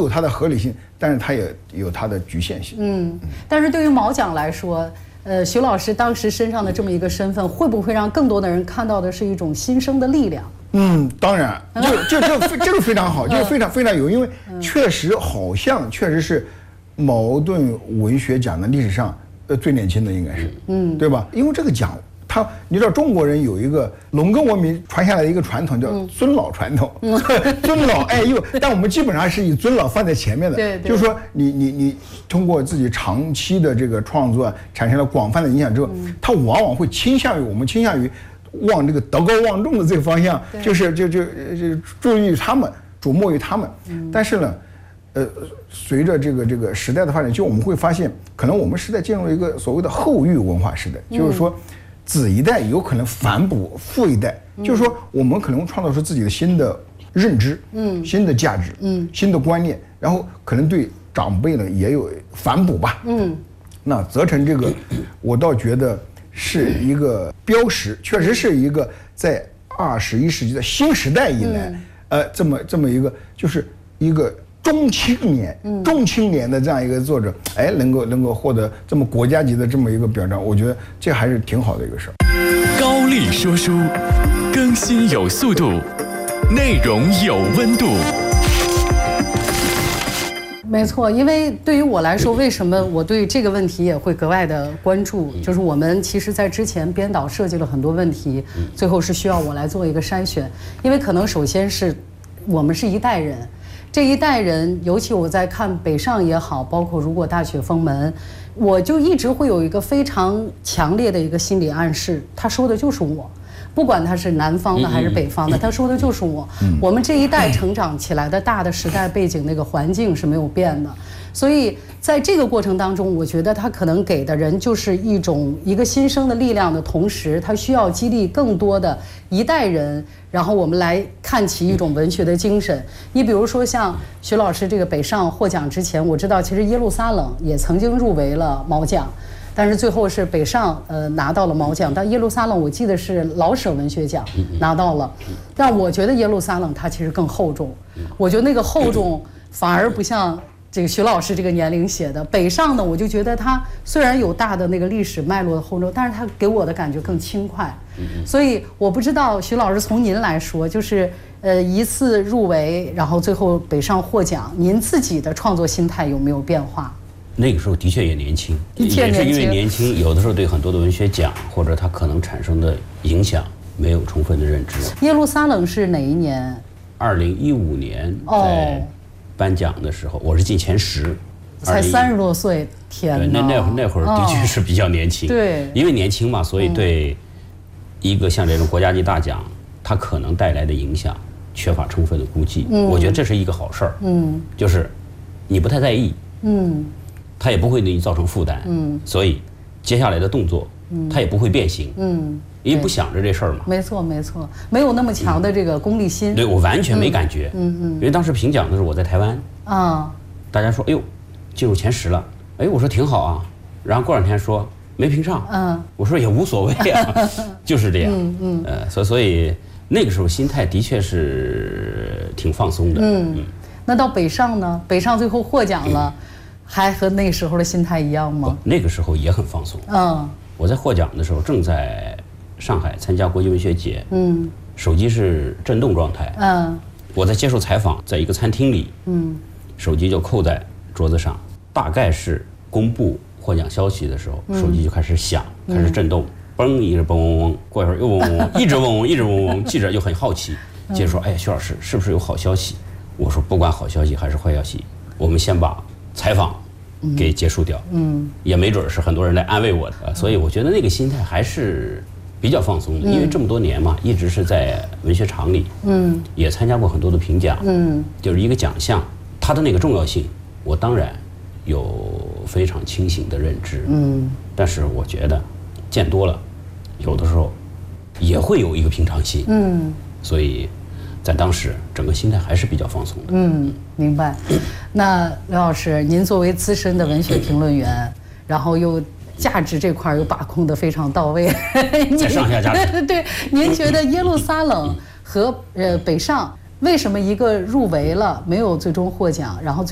有它的合理性，但是它也有它的局限性。 但是对于毛奖来说，徐老师当时身上的这么一个身份，会不会让更多的人看到的是一种新生的力量？ 当然，这个非常好，这个非常有，因为确实好像确实是茅盾文学奖的历史上最年轻的，应该是，对吧？因为这个奖。你知道中国人有一个农耕文明传下来的一个传统，叫尊老传统，尊老爱幼，但我们基本上是以尊老放在前面的。 对， 就是说你通过自己长期的这个创作产生了广泛的影响之后，它往往会倾向于往这个德高望重的这个方向，就是注意他们，瞩目于他们。但是呢，随着这个时代的发展，就我们会发现，可能我们时代进入了一个所谓的后育文化时代，就是说。子一代有可能反哺父一代，就是说我们可能创造出自己的新的认知，新的价值，新的观念，然后可能对长辈呢也有反哺吧，那责成这个，我倒觉得是一个标识，确实是一个在21世纪的新时代以来，这么一个就是一个。中青年的这样一个作者，能够获得这么国家级的这么一个表彰，我觉得这还是挺好的一个事儿。 高力说书，更新有速度，内容有温度。 没错，因为对于我来说，为什么我对这个问题也会格外的关注？就是我们其实在之前编导设计了很多问题，最后是需要我来做一个筛选，因为可能首先是我们是一代人。这一代人，尤其我在看北上也好，包括如果大雪封门，我就一直会有一个非常强烈的一个心理暗示，他说的就是我，不管他是南方的还是北方的，他说的就是我。我们这一代成长起来的大的时代背景那个环境是没有变的，所以在这个过程当中，我觉得他可能给的人就是一个新生的力量的同时，他需要激励更多的一代人，然后我们来看起一种文学的精神。你比如说像徐老师这个北上获奖之前，我知道其实耶路撒冷也曾经入围了毛奖，但是最后是北上拿到了毛奖，但耶路撒冷我记得是老舍文学奖拿到了，但我觉得耶路撒冷它其实更厚重，我觉得那个厚重反而不像这个徐老师这个年龄写的。北上呢，我就觉得它虽然有大的那个历史脉络的厚重，但是它给我的感觉更轻快。所以我不知道徐老师从您来说，就是一次入围，然后最后北上获奖，您自己的创作心态有没有变化？ 那个时候的确也年轻，也是因为年轻，有的时候对很多的文学奖或者它可能产生的影响没有充分的认知。 耶路撒冷是哪一年 ？2015年在颁奖的时候，我是进前10， 才30多岁，天哪！ 那会儿的确是比较年轻， 对， 因为年轻嘛，所以对一个像这种国家级大奖，它可能带来的影响缺乏充分的估计。我觉得这是一个好事儿，就是你不太在意，它也不会对你造成负担，所以接下来的动作，它也不会变形，因为不想着这事儿嘛。 没错，没有那么强的这个功利心。 对，我完全没感觉，因为当时评奖的时候我在台湾，大家说，哎呦，进入前10了，哎，我说挺好啊，然后过2天说没评上，我说也无所谓啊，就是这样，所以那个时候心态的确是挺放松的， 那到北上呢？北上最后获奖了。还和那时候的心态一样吗？ 那个时候也很放松。我在获奖的时候正在上海参加国际文学节，手机是震动状态，我在接受采访，在一个餐厅里，手机就扣在桌子上，大概是公布获奖消息的时候，手机就开始响，开始震动，嘣一直嘣嗡嗡，过一会儿又嗡嗡嗡，一直嗡嗡，一直嗡嗡，记者就很好奇，接着说，哎，徐老师是不是有好消息？我说不管好消息还是坏消息，我们先把采访给结束掉，也没准是很多人来安慰我的，所以我觉得那个心态还是比较放松的，因为这么多年嘛，一直是在文学场里，也参加过很多的评奖，就是一个奖项，它的那个重要性，我当然有非常清醒的认知，但是我觉得见多了，有的时候也会有一个平常心，所以在当时整个心态还是比较放松的。 明白。那刘老师，您作为资深的文学评论员，然后又价值这块又把控得非常到位， 在上下价值。 对，您觉得耶路撒冷和北上为什么一个入围了没有最终获奖，然后